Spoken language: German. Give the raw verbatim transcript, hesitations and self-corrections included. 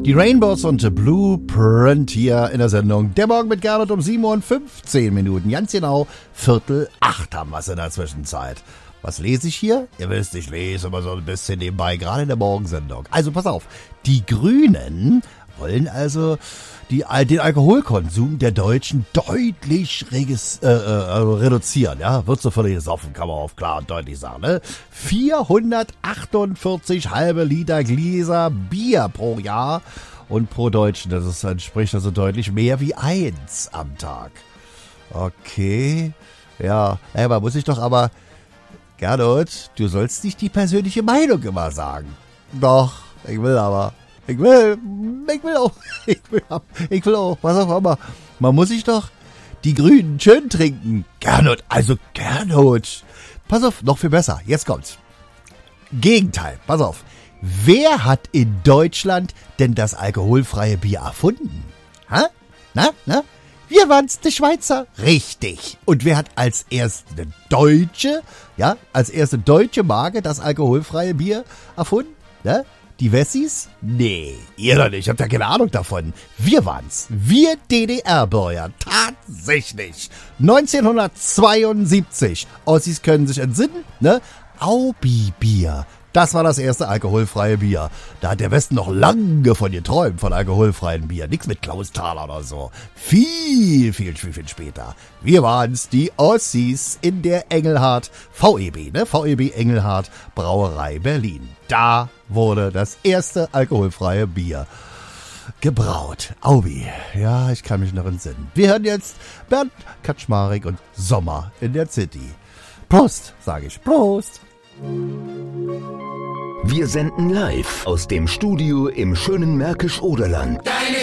Die Rainbows und The Blueprint hier in der Sendung. Der Morgen mit Gernot um sieben Uhr und fünfzehn Minuten. Ganz genau Viertel acht haben wir es in der Zwischenzeit. Was lese ich hier? Ihr wisst, ich lese immer so ein bisschen nebenbei, gerade in der Morgensendung. Also pass auf, die Grünen wollen also die, den Alkoholkonsum der Deutschen deutlich regis, äh, äh, reduzieren. Ja, wird so völlig gesoffen, kann man auf klar und deutlich sagen. Ne? vierhundertachtundvierzig halbe Liter Gläser Bier pro Jahr und pro Deutschen. Das ist, entspricht also deutlich mehr wie eins am Tag. Okay, ja, aber muss ich doch aber... Gernot, du sollst nicht die persönliche Meinung immer sagen. Doch, ich will aber... Ich will, ich will auch, ich will, ich will auch, was auch immer. Man muss sich doch die Grünen schön trinken. Gernot, also Gernot. Pass auf, noch viel besser, jetzt kommt's. Gegenteil, pass auf. Wer hat in Deutschland denn das alkoholfreie Bier erfunden? Ha? Na, na? Wir waren's, die Schweizer. Richtig. Und wer hat als erste Deutsche, ja, als erste deutsche Marke das alkoholfreie Bier erfunden? Ja? Die Wessis? Nee, ihr doch nicht, ich hab ja keine Ahnung davon. Wir waren's. Wir D D R-Bürger. Tatsächlich. neunzehnhundertzweiundsiebzig. Ossis können sich entsinnen, ne? Aubi-Bier. Das war das erste alkoholfreie Bier. Da hat der Westen noch lange von geträumt, von alkoholfreien Bier. Nix mit Klaus Thaler oder so. Viel, viel, viel, viel später. Wir waren's, die Ossis in der Engelhardt, V E B, ne? V E B Engelhardt Brauerei Berlin. Da wurde das erste alkoholfreie Bier gebraut. Aubi. Ja, ich kann mich noch entsinnen. Wir hören jetzt Bernd Kaczmarek und Sommer in der City. Prost, sage ich. Prost. Wir senden live aus dem Studio im schönen Märkisch-Oderland. Deine